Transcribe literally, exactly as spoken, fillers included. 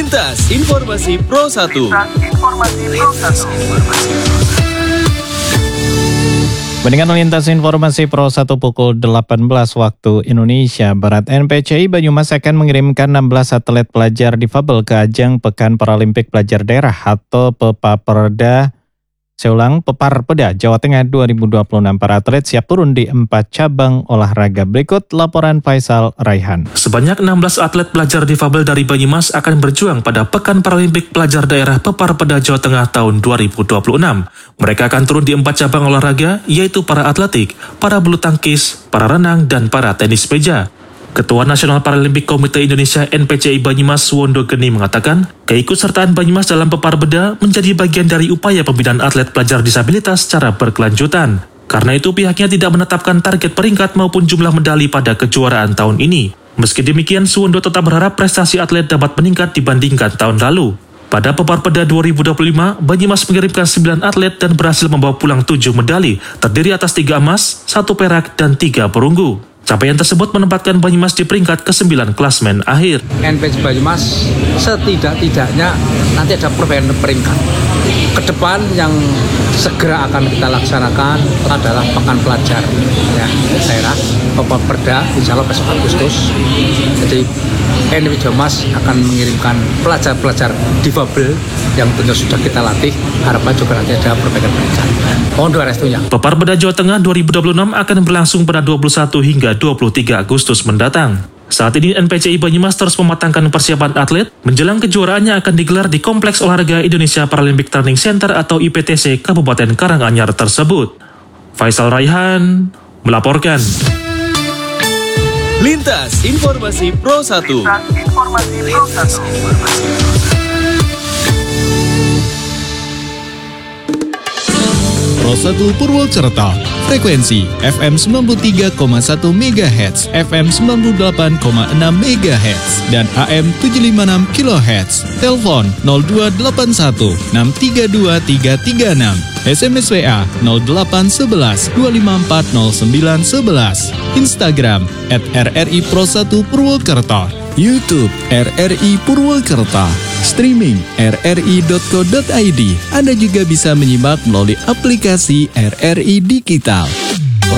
Lintas Informasi Pro satu. Bandingkan Lintas Informasi Pro satu pukul delapan belas waktu Indonesia Barat. N P C I Banyumas akan mengirimkan enam belas atlet pelajar difabel ke ajang Pekan Paralimpik Pelajar Daerah atau Pepaperda. Saya ulang, Peparpeda Jawa Tengah dua ribu dua puluh enam. Para atlet siap turun di empat cabang olahraga. Berikut laporan Faisal Raihan. Sebanyak enam belas atlet pelajar difabel dari Banyumas akan berjuang pada Pekan Paralimpik Pelajar Daerah Peparpeda Jawa Tengah tahun dua ribu dua puluh enam. Mereka akan turun di empat cabang olahraga, yaitu para atletik, para bulu tangkis, para renang, dan para tenis meja. Ketua Nasional Paralimpik Komite Indonesia N P C I Banyumas Suwondo Geni mengatakan, keikutsertaan Banyumas dalam Peparpeda menjadi bagian dari upaya pembinaan atlet pelajar disabilitas secara berkelanjutan. Karena itu pihaknya tidak menetapkan target peringkat maupun jumlah medali pada kejuaraan tahun ini. Meski demikian, Suwondo tetap berharap prestasi atlet dapat meningkat dibandingkan tahun lalu. Pada Peparpeda dua ribu dua puluh lima, Banyumas mengirimkan sembilan atlet dan berhasil membawa pulang tujuh medali, terdiri atas tiga emas, satu perak, dan tiga perunggu. Capaian tersebut menempatkan Banyumas di peringkat kesembilan klasmen akhir. N P C I Banyumas setidak-tidaknya nanti ada perbaikan peringkat. Ke depan yang segera akan kita laksanakan adalah Pekan Pelajar ya, daerah Peparpeda, insya Allah besok Agustus. Jadi N P C I Banyumas akan mengirimkan pelajar-pelajar difabel yang tentu sudah kita latih. Harapan juga nanti ada perbaikan peringkat. Mohon doa restunya. Peparpeda Jawa Tengah dua ribu dua puluh enam akan berlangsung pada dua puluh satu hingga dua puluh tiga Agustus mendatang. Saat ini N P C I Banyumas terus mematangkan persiapan atlet menjelang kejuaraannya akan digelar di Kompleks Olahraga Indonesia Paralympic Training Center atau I P T C Kabupaten Karanganyar tersebut. Faisal Raihan melaporkan. Lintas Informasi Pro satu. Pro satu Purwokerto, frekuensi F M sembilan puluh tiga koma satu megahertz, F M sembilan puluh delapan koma enam megahertz, dan A M tujuh lima enam kilohertz. Telepon nol dua delapan satu enam tiga dua tiga tiga enam. S M S W A nol delapan satu satu dua lima empat nol sembilan satu satu. Instagram at R R I Pro satu Purwokerto. YouTube R R I Purwokerto. Streaming r r i dot co dot i d. Anda juga bisa menyimak melalui aplikasi R R I Digital.